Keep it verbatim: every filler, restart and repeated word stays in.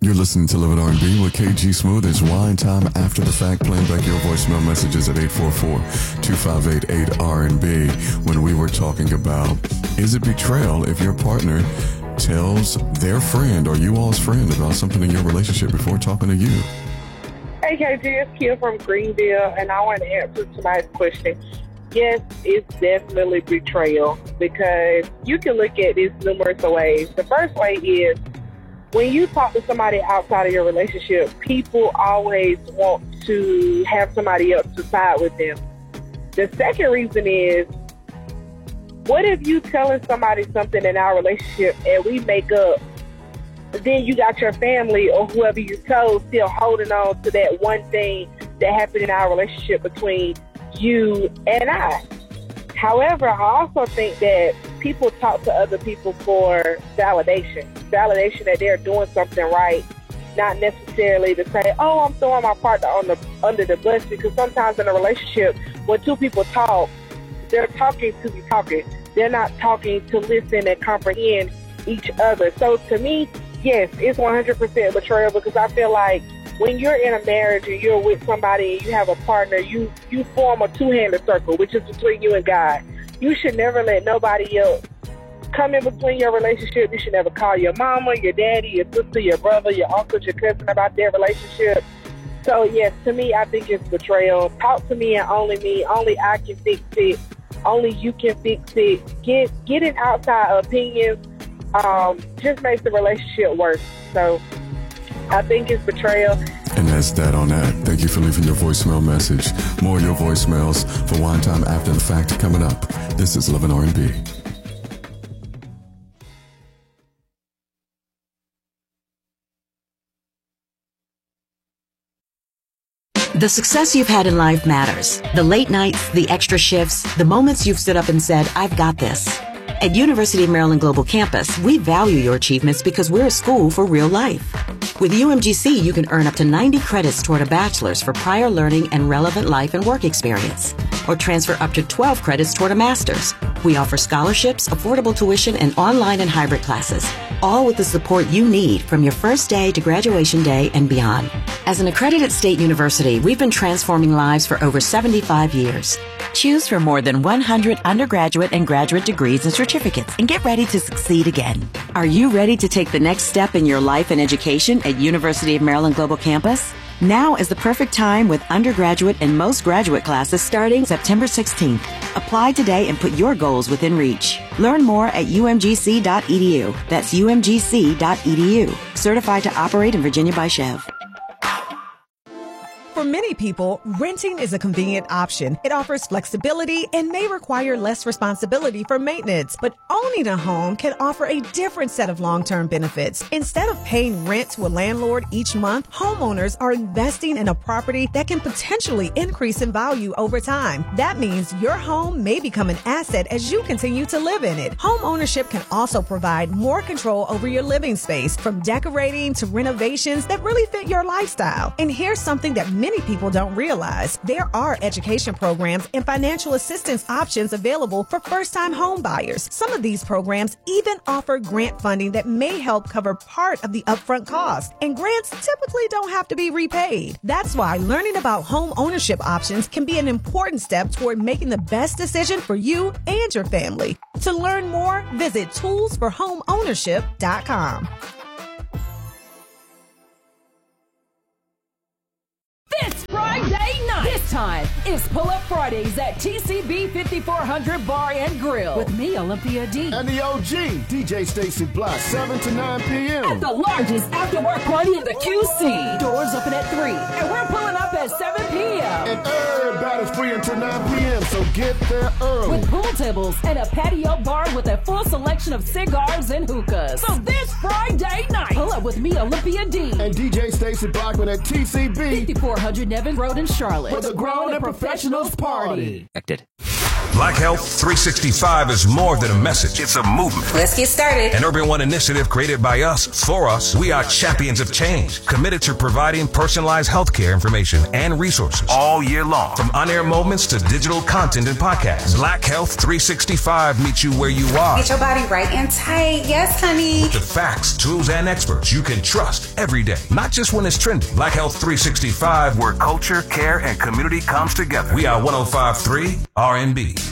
You're listening to Live It R and B with K G Smooth. It's Wine Time After the Fact, playing back your voicemail messages at eight four four, two five eight, eight R and B. When we were talking about, is it betrayal if your partner tells their friend or you all's friend about something in your relationship before talking to you? Hey, K G, it's Kim from Greenville, and I want to answer tonight's question. Yes, it's definitely betrayal, because you can look at this numerous ways. The first way is, when you talk to somebody outside of your relationship, people always want to have somebody else to side with them. The second reason is, what if you telling somebody something in our relationship and we make up, then you got your family or whoever you told still holding on to that one thing that happened in our relationship between you and I. However, I also think that people talk to other people for validation, validation that they're doing something right, not necessarily to say, oh, I'm throwing my partner on the under the bus, because sometimes in a relationship, when two people talk, they're talking to be talking. They're not talking to listen and comprehend each other. So to me, yes, it's one hundred percent betrayal, because I feel like when you're in a marriage and you're with somebody and you have a partner, you, you form a two-handed circle, which is between you and God. You should never let nobody else come in between your relationship. You should never call your mama, your daddy, your sister, your brother, your uncle, your cousin about their relationship. So, yes, to me, I think it's betrayal. Talk to me and only me. Only I can fix it. Only you can fix it. Get, getting outside opinions um, just makes the relationship worse. So, I think it's betrayal. And that's that on that. Thank you for leaving your voicemail message. More of your voicemails for Wine Time After the Fact coming up. This is Live It R and B. The success you've had in life matters. The late nights, the extra shifts, the moments you've stood up and said, I've got this. At University of Maryland Global Campus, we value your achievements because we're a school for real life. With U M G C, you can earn up to ninety credits toward a bachelor's for prior learning and relevant life and work experience, or transfer up to twelve credits toward a master's. We offer scholarships, affordable tuition, and online and hybrid classes, all with the support you need from your first day to graduation day and beyond. As an accredited state university, we've been transforming lives for over seventy-five years. Choose from more than one hundred undergraduate and graduate degrees and certificates and get ready to succeed again. Are you ready to take the next step in your life and education at University of Maryland Global Campus? Now is the perfect time, with undergraduate and most graduate classes starting September sixteenth. Apply today and put your goals within reach. Learn more at U M G C dot E D U. That's U M G C dot E D U. Certified to operate in Virginia by Chev. For many people, renting is a convenient option. It offers flexibility and may require less responsibility for maintenance. But owning a home can offer a different set of long-term benefits. Instead of paying rent to a landlord each month, homeowners are investing in a property that can potentially increase in value over time. That means your home may become an asset as you continue to live in it. Home ownership can also provide more control over your living space, from decorating to renovations that really fit your lifestyle. And here's something that many people don't realize. There are education programs and financial assistance options available for first-time home buyers. Some of these programs even offer grant funding that may help cover part of the upfront cost. And grants typically don't have to be repaid. That's why learning about home ownership options can be an important step toward making the best decision for you and your family. To learn more, visit tools for home ownership dot com. This Friday night, this time is Pull Up Fridays at T C B fifty-four hundred Bar and Grill with me, Olympia D. And the O G, D J Stacy Block, seven to nine p.m. At the largest after-work party in the Q C. Doors open at three, and we're pulling up at seven p.m. And everybody's free until nine p.m., so get there early. With pool tables and a patio bar with a full selection of cigars and hookahs. So this Friday night, pull up with me, Olympia D. And D J Stacy Blockman at T C B fifty-four hundred Nevin Road in Charlotte for the grown and professionals party. Acted. Black Health three sixty-five is more than a message. It's a movement. Let's get started. An Urban One initiative created by us, for us. We are champions of change, committed to providing personalized healthcare information and resources all year long. From on-air moments to digital content and podcasts, Black Health three sixty-five meets you where you are. Get your body right and tight. Yes, honey. With the facts, tools, and experts you can trust every day, not just when it's trending. Black Health three sixty-five, where culture, care, and community comes together. We are one oh five point three R and B.